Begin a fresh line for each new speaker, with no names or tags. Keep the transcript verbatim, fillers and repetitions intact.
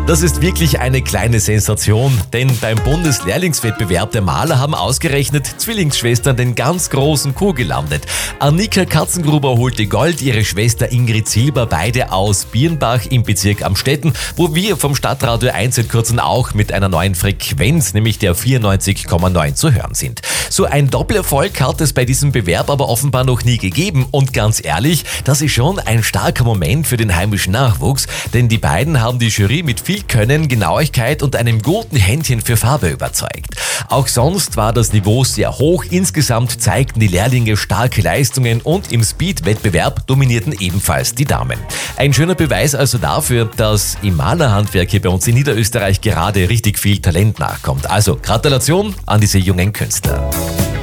Das ist wirklich eine kleine Sensation, denn beim Bundeslehrlingswettbewerb der Maler haben ausgerechnet Zwillingsschwestern den ganz großen Coup gelandet. Annika Katzengruber holte Gold, ihre Schwester Ingrid Silber, beide aus Birnbach im Bezirk Amstetten, wo wir vom Stadtradio eins seit kurzem auch mit einer neuen Frequenz, nämlich der vierundneunzig Komma neun zu hören sind. So ein Doppelerfolg hat es bei diesem Bewerb aber offenbar noch nie gegeben und ganz ehrlich, das ist schon ein starker Moment für den heimischen Nachwuchs, denn die beiden haben die Jury mit viel Können, Genauigkeit und einem guten Händchen für Farbe überzeugt. Auch sonst war das Niveau sehr hoch, insgesamt zeigten die Lehrlinge starke Leistungen und im Speed-Wettbewerb dominierten ebenfalls die Damen. Ein schöner Beweis also dafür, dass im Malerhandwerk hier bei uns in Niederösterreich gerade richtig viel Talent nachkommt. Also Gratulation an diese jungen Künstler.